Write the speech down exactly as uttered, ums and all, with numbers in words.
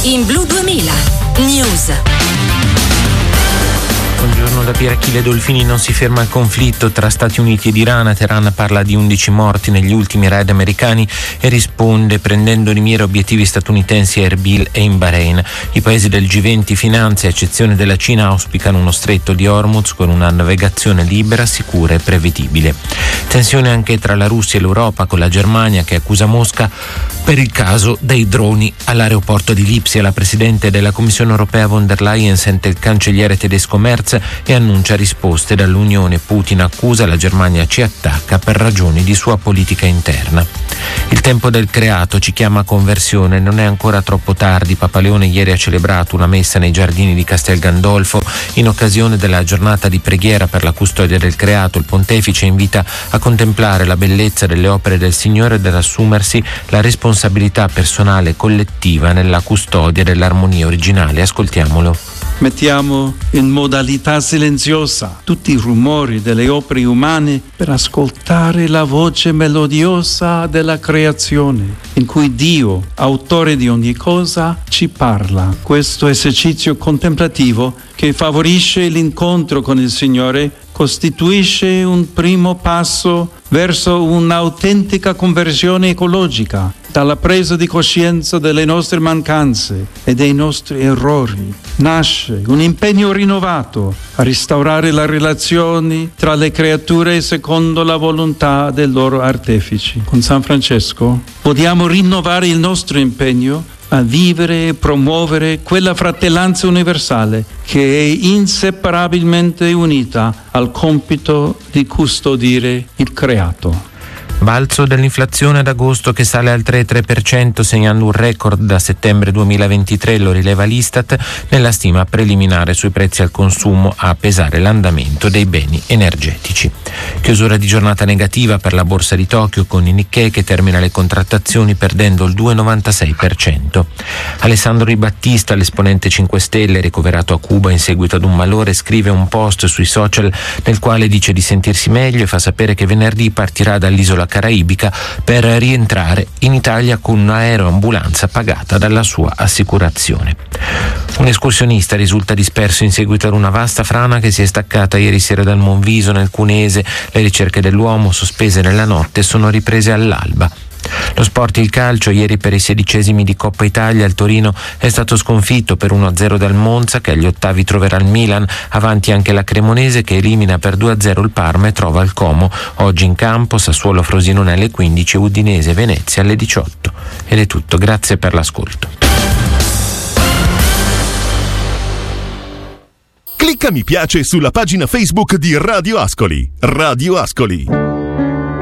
In Blu duemila News. Buongiorno da Pier Achille Dolfini. Non si ferma il conflitto tra Stati Uniti ed Iran. Teheran parla di undici morti negli ultimi raid americani e risponde prendendo di mira obiettivi statunitensi a Erbil e in Bahrain. I paesi del G venti finanze, a eccezione della Cina, auspicano uno stretto di Hormuz con una navigazione libera, sicura e prevedibile. Tensione anche tra la Russia e l'Europa, con la Germania che accusa Mosca per il caso dei droni all'aeroporto di Lipsia. La Presidente della Commissione Europea von der Leyen sente il cancelliere tedesco Merz e annuncia risposte dall'Unione. Putin accusa, la Germania ci attacca per ragioni di sua politica interna. Il tempo del creato ci chiama a conversione, non è ancora troppo tardi. Papa Leone ieri ha celebrato una messa nei giardini di Castel Gandolfo in occasione della giornata di preghiera per la custodia del creato. Il pontefice invita a contemplare la bellezza delle opere del Signore ed ad assumersi la responsabilità personale e collettiva nella custodia dell'armonia originale. Ascoltiamolo. Mettiamo in modalità silenziosa tutti i rumori delle opere umane per ascoltare la voce melodiosa della creazione, in cui Dio, autore di ogni cosa, ci parla. Questo esercizio contemplativo, che favorisce l'incontro con il Signore, costituisce un primo passo verso un'autentica conversione ecologica, dalla presa di coscienza delle nostre mancanze e dei nostri errori. Nasce un impegno rinnovato a restaurare le relazioni tra le creature secondo la volontà dei loro artefici. Con San Francesco vogliamo rinnovare il nostro impegno a vivere e promuovere quella fratellanza universale che è inseparabilmente unita al compito di custodire il creato. Balzo dell'inflazione ad agosto che sale al tre virgola tre per cento, segnando un record da settembre duemilaventitré, lo rileva l'Istat nella stima preliminare sui prezzi al consumo a pesare l'andamento dei beni energetici. Chiusura di giornata negativa per la borsa di Tokyo, con il Nikkei che termina le contrattazioni perdendo il due virgola novantasei per cento. Alessandro Di Battista, l'esponente cinque Stelle ricoverato a Cuba in seguito ad un malore, scrive un post sui social nel quale dice di sentirsi meglio e fa sapere che venerdì partirà dall'isola caraibica per rientrare in Italia con un'aeroambulanza pagata dalla sua assicurazione. Un escursionista risulta disperso in seguito ad una vasta frana che si è staccata ieri sera dal Monviso nel Cunese. Le ricerche dell'uomo, sospese nella notte, sono riprese all'alba. Lo sport, il calcio, ieri per i sedicesimi di Coppa Italia il Torino è stato sconfitto per uno a zero dal Monza, che agli ottavi troverà il Milan, avanti anche la Cremonese che elimina per due a zero il Parma e trova il Como. Oggi in campo Sassuolo Frosinone alle quindici, Udinese Venezia alle diciotto. Ed è tutto, grazie per l'ascolto. Clicca mi piace sulla pagina Facebook di Radio Ascoli. Radio Ascoli.